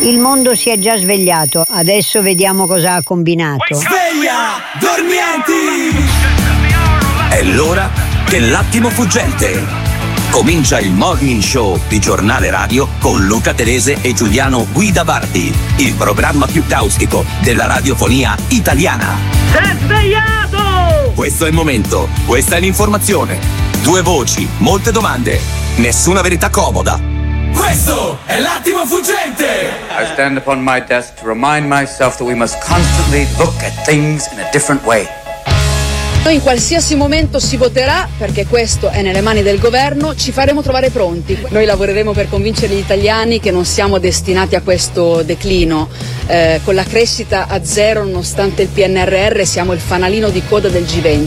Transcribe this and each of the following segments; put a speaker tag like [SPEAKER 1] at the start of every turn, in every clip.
[SPEAKER 1] Il mondo si è già svegliato, adesso vediamo cosa ha combinato.
[SPEAKER 2] Sveglia, dormienti! È l'ora dell'attimo fuggente. Comincia il Morning Show di Giornale Radio con Luca Telese e Giuliano Guida Bardi, il programma più caustico della radiofonia italiana.
[SPEAKER 3] Sei svegliato!
[SPEAKER 2] Questo è il momento, questa è l'informazione. 2 voci, molte domande, nessuna verità comoda. Questo è l'attimo fuggente!
[SPEAKER 4] I stand upon my desk to remind myself that we must constantly look at things in a different way.
[SPEAKER 5] Noi in qualsiasi momento si voterà, perché questo è nelle mani del governo, ci faremo trovare pronti. Noi lavoreremo per convincere gli italiani che non siamo destinati a questo declino. Con la crescita a zero, nonostante il PNRR, siamo il fanalino di coda del G20.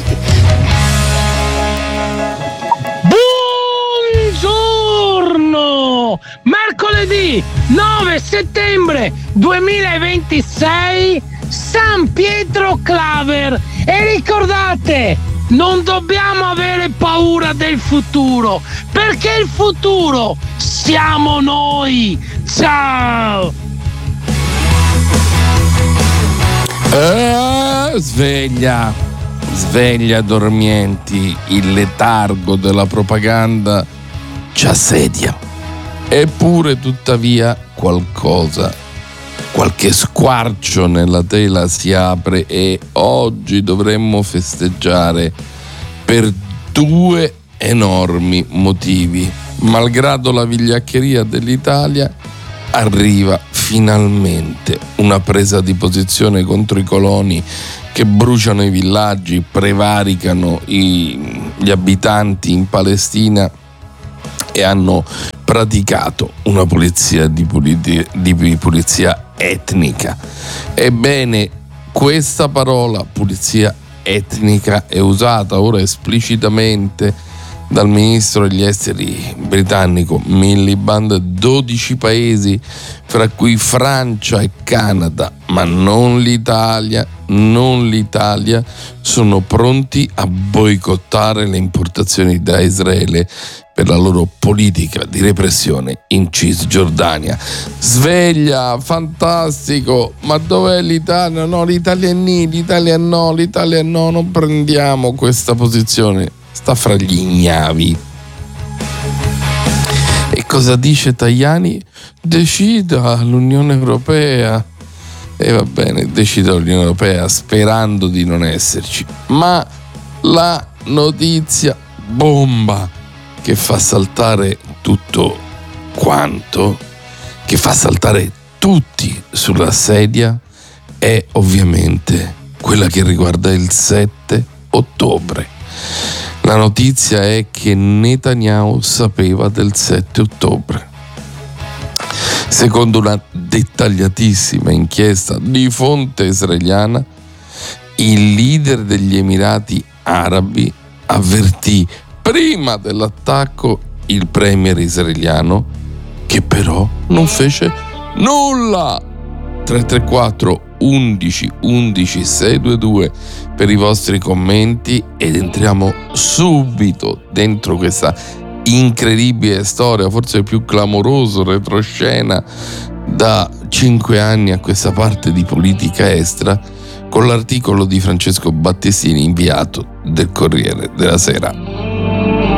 [SPEAKER 3] Buongiorno! Mercoledì 9 settembre 2026, San Pietro Claver. E ricordate, non dobbiamo avere paura del futuro, perché il futuro siamo noi. Ciao!
[SPEAKER 6] Sveglia dormienti, il letargo della propaganda ci assedia. Eppure tuttavia qualche squarcio nella tela si apre e oggi dovremmo festeggiare per 2 enormi motivi. Malgrado la vigliaccheria dell'Italia, arriva finalmente una presa di posizione contro i coloni che bruciano i villaggi, prevaricano gli abitanti in Palestina e hanno praticato una pulizia di pulizia etnica. Ebbene, questa parola pulizia etnica è usata ora esplicitamente dal ministro degli esteri britannico Miliband. 12 paesi, fra cui Francia e Canada, ma non l'Italia, sono pronti a boicottare le importazioni da Israele per la loro politica di repressione in Cisgiordania. Sveglia, fantastico, ma dov'è l'Italia? No, l'Italia no, non prendiamo questa posizione, sta fra gli ignavi. E cosa dice Tajani? Decida l'Unione Europea. E va bene, decida l'Unione Europea sperando di non esserci. Ma la notizia bomba che fa saltare tutto quanto, che fa saltare tutti sulla sedia, è ovviamente quella che riguarda il 7 ottobre. La notizia è che Netanyahu sapeva del 7 ottobre. Secondo una dettagliatissima inchiesta di fonte israeliana, il leader degli Emirati Arabi avvertì prima dell'attacco il premier israeliano, che però non fece nulla. 334 11 11 622 per i vostri commenti ed entriamo subito dentro questa incredibile storia, forse il più clamoroso retroscena da 5 anni a questa parte di politica estera, con l'articolo di Francesco Battistini, inviato del Corriere della Sera.